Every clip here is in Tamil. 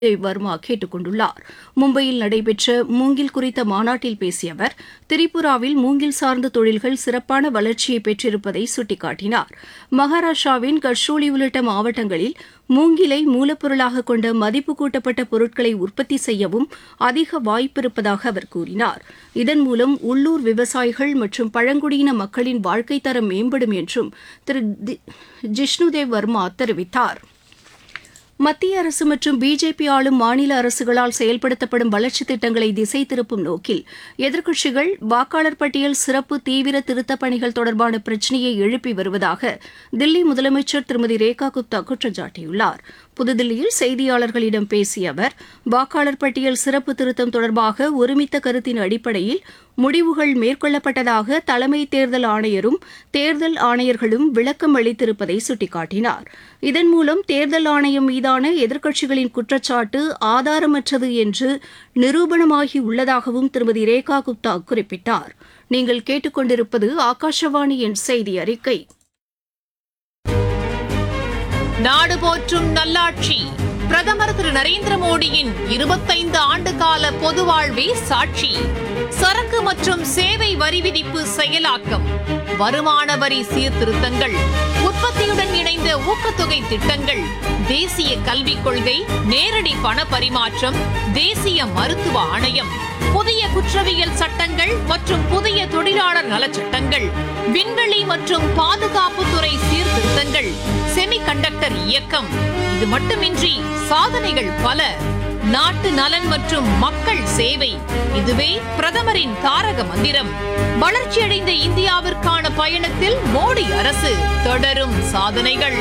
வர்மா கேட்டுக் கொண்டுள்ளார். மும்பையில் நடைபெற்ற மூங்கில் குறித்த மாநாட்டில் பேசிய அவர், திரிபுராவில் மூங்கில் சார்ந்த தொழில்கள் சிறப்பான வளர்ச்சியை பெற்றிருப்பதை சுட்டிக்காட்டினார். மகாராஷ்டிராவின் கட்சோலி உள்ளிட்ட மாவட்டங்களில் மூங்கிலை மூலப்பொருளாக கொண்ட மதிப்பு கூட்டப்பட்ட பொருட்களை உற்பத்தி செய்யவும் அதிக வாய்ப்பிருப்பதாக அவர் கூறினார். இதன் மூலம் உள்ளூர் விவசாயிகள் மற்றும் பழங்குடியின மக்களின் வாழ்க்கைத் தரம் மேம்படும் என்றும் திரு ஜிஷ்ணுதேவ் வர்மா தெரிவித்தார். மத்திய அரசு மற்றும் பிஜேபி ஆளும் மாநில அரசுகளால் செயல்படுத்தப்படும் வளர்ச்சித் திட்டங்களை திசை திருப்பும் நோக்கில் எதிர்க்கட்சிகள் வாக்காளர் பட்டியல் சிறப்பு தீவிர திருத்தப் பணிகள் தொடர்பான பிரச்சினையை எழுப்பி வருவதாக தில்லி முதலமைச்சர் திருமதி ரேகா குப்தா குற்றம் சாட்டியுள்ளார். புதுதில்லியில் செய்தியாளர்களிடம் பேசிய அவர், வாக்காளர் பட்டியல் சிறப்பு திருத்தம் தொடர்பாக ஒருமித்த கருத்தின் அடிப்படையில் முடிவுகள் மேற்கொள்ளப்பட்டதாக தலைமை தேர்தல் ஆணையரும் தேர்தல் ஆணையர்களும் விளக்கம் அளித்திருப்பதை சுட்டிக்காட்டினார். இதன் மூலம் தேர்தல் ஆணையம் மீதான எதிர்க்கட்சிகளின் குற்றச்சாட்டு ஆதாரமற்றது என்று நிரூபணமாகி உள்ளதாகவும் திருமதி ரேகா குப்தா குறிப்பிட்டார். நீங்கள் கேட்டுக்கொண்டிருப்பது ஆகாஷவாணியின் செய்தி அறிக்கை. நாடு போற்றும் நல்லாட்சி பிரதமர் திரு நரேந்திர மோடியின் 25 ஆண்டுகால பொது வாழ்வே சாட்சி. சரக்கு மற்றும் சேவை வரி விதிப்பு செயலாக்கம், வருமான வரி சீர்திருத்தங்கள், உற்பத்தியுடன் இணைந்த ஊக்கத்தொகை திட்டங்கள், தேசிய கல்விக் கொள்கை, நேரடி பண பரிமாற்றம், தேசிய மருத்துவ ஆணையம், புதிய குற்றவியல் சட்டங்கள் மற்றும் புதிய தொழிலாளர் நலச்சட்டங்கள், விண்வெளி மற்றும் பாதுகாப்புத்துறை சீர்திருத்தங்கள், செமிகண்டக்டர் இயக்கம். இது மட்டுமின்றி சாதனைகள் பல. நாட்டு நலன் மற்றும் மக்கள் சேவை, இதுவே பிரதமரின் தாரக மந்திரம். வளர்ச்சியடைந்த இந்தியாவிற்கான பயணத்தில் மோடி அரசு தொடரும் சாதனைகள்.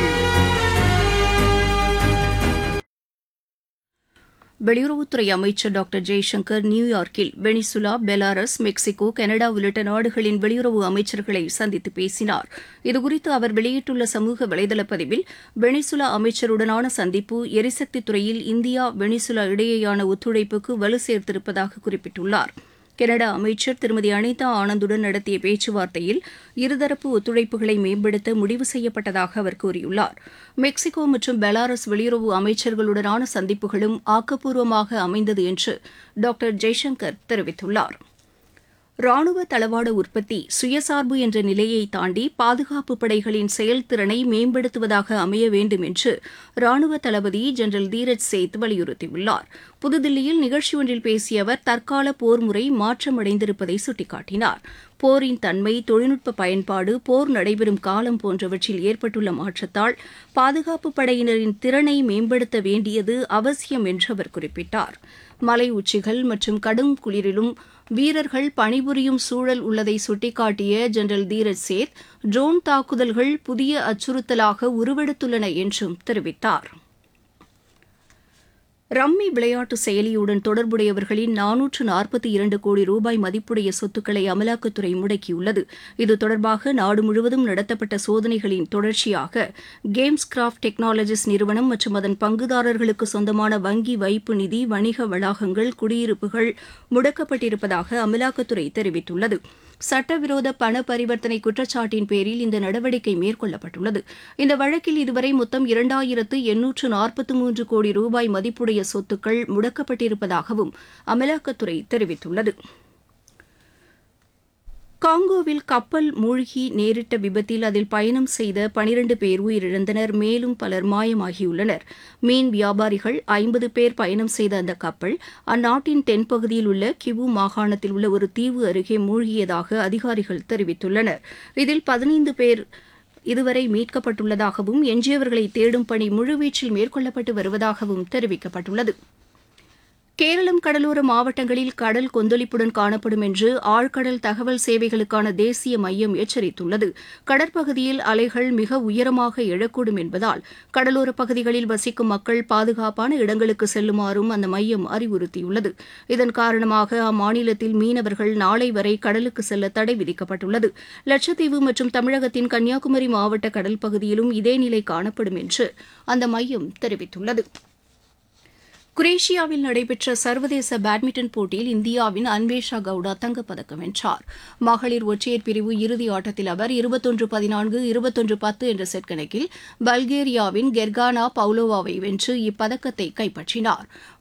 வெளியுறவுத்துறை அமைச்சர் டாக்டர் ஜெய்சங்கர் நியூயார்க்கில் வெனிசுலா, பெலாரஸ், மெக்சிகோ, கனடா உள்ளிட்ட நாடுகளின் வெளியுறவு அமைச்சர்களை சந்தித்து பேசினார். இதுகுறித்து அவர் வெளியிட்டுள்ள சமூக வலைதள பதிவில், வெனிசுலா அமைச்சருடனான சந்திப்பு எரிசக்தி துறையில் இந்தியா வெனிசுலா இடையேயான ஒத்துழைப்புக்கு வலு சேர்த்திருப்பதாக குறிப்பிட்டுள்ளார். கனடா அமைச்சர் திருமதி அனிதா ஆனந்துடன் நடத்திய பேச்சுவார்த்தையில் இருதரப்பு ஒத்துழைப்புகளை மேம்படுத்த முடிவு செய்யப்பட்டதாக அவர் கூறியுள்ளார். மெக்சிகோ மற்றும் பெலாரஸ் வெளியுறவு அமைச்சர்களுடனான சந்திப்புகளும் ஆக்கப்பூர்வமாக அமைந்தது என்று டாக்டர் ஜெய்சங்கர் தெரிவித்துள்ளார். ராணுவ தளவாட உற்பத்தி சுயசார்பு என்ற நிலையை தாண்டி பாதுகாப்பு படைகளின் செயல்திறனை மேம்படுத்துவதாக அமைய வேண்டும் என்று ராணுவ தளபதி ஜெனரல் தீரஜ் சேத் வலியுறுத்தியுள்ளார். புதுதில்லியில் நிகழ்ச்சி ஒன்றில் பேசிய அவர், தற்கால போர் முறை மாற்றமடைந்திருப்பதை சுட்டிக்காட்டினார். போரின் தன்மை, தொழில்நுட்ப பயன்பாடு, போர் நடைபெறும் காலம் போன்றவற்றில் ஏற்பட்டுள்ள மாற்றத்தால் பாதுகாப்பு படையினரின் திறனை மேம்படுத்த வேண்டியது அவசியம் என்று அவர் குறிப்பிட்டார். மலை உச்சிகள் மற்றும் கடும் குளிரிலும் வீரர்கள் பணிபுரியும் சூழல் உள்ளதை சுட்டிக்காட்டிய ஜெனரல் தீரஜ் சேத், ட்ரோன் தாக்குதல்கள் புதிய அச்சுறுத்தலாக உருவெடுத்துள்ளன என்றும் தெரிவித்தார். ரம்மி விளையாட்டு செயலியுடன் தொடர்புடையவர்களின் 442 கோடி ரூபாய் மதிப்புடைய சொத்துக்களை அமலாக்கத்துறை முடக்கியுள்ளது. இது தொடர்பாக நாடு முழுவதும் நடத்தப்பட்ட சோதனைகளின் தொடர்ச்சியாக கேம்ஸ் கிராப்ட் டெக்னாலஜிஸ் நிறுவனம் மற்றும் அதன் பங்குதாரர்களுக்கு சொந்தமான வங்கி வைப்பு நிதி, வணிக வளாகங்கள், குடியிருப்புகள் முடக்கப்பட்டிருப்பதாக அமலாக்கத்துறை தெரிவித்துள்ளது. சட்டவிரோத பண பரிவர்த்தனை குற்றச்சாட்டின் பேரில் இந்த நடவடிக்கை மேற்கொள்ளப்பட்டுள்ளது. இந்த வழக்கில் இதுவரை மொத்தம் 2843 கோடி ரூபாய் மதிப்புடைய சொத்துக்கள் முடக்கப்பட்டிருப்பதாகவும் அமலாக்கத்துறை தெரிவித்துள்ளது. காங்கோவில் கப்பல் மூழ்கி நேரிட்ட விபத்தில் அதில் பயணம் செய்த 12 பேர் உயிரிழந்தனர். மேலும் பலர் மாயமாகியுள்ளனர். மீன் வியாபாரிகள் 50 பேர் பயணம் செய்த அந்த கப்பல் அந்நாட்டின் தென்பகுதியில் உள்ள கிவு மாகாணத்தில் உள்ள ஒரு தீவு அருகே மூழ்கியதாக அதிகாரிகள் தெரிவித்துள்ளனர். இதில் 15 பேர் இதுவரை மீட்கப்பட்டுள்ளதாகவும் எஞ்சியவர்களை தேடும் பணி முழுவீச்சில் மேற்கொள்ளப்பட்டு வருவதாகவும் தெரிவிக்கப்பட்டுள்ளது. கேரளம் கடலோர மாவட்டங்களில் கடல் கொந்தளிப்புடன் காணப்படும் என்று ஆழ்கடல் தகவல் சேவைகளுக்கான தேசிய மையம் எச்சரித்துள்ளது. கடற்பகுதியில் அலைகள் மிக உயரமாக எழக்கூடும் என்பதால் கடலோரப் பகுதிகளில் வசிக்கும் மக்கள் பாதுகாப்பான இடங்களுக்கு செல்லுமாறும் அந்த மையம் அறிவுறுத்தியுள்ளது. இதன் காரணமாக அம்மாநிலத்தில் மீனவர்கள் நாளை வரை கடலுக்கு செல்ல தடை விதிக்கப்பட்டுள்ளது. லட்சத்தீவு மற்றும் தமிழகத்தின் கன்னியாகுமரி மாவட்ட கடல் பகுதியிலும் இதே நிலை காணப்படும் என்று அந்த மையம் தெரிவித்துள்ளது. குரேஷியாவில் நடைபெற்ற சர்வதேச பேட்மிண்டன் போட்டியில் இந்தியாவின் அன்வேஷா கவுடா தங்கப்பதக்கம் வென்றார். மகளிர் ஒற்றையர் பிரிவு இறுதி ஆட்டத்தில் அவர் 21-14, 21-10 என்ற செட் கணக்கில் பல்கேரியாவின் கெர்கானா பவுலோவாவை வென்று இப்பதக்கத்தை கைப்பற்றினார்.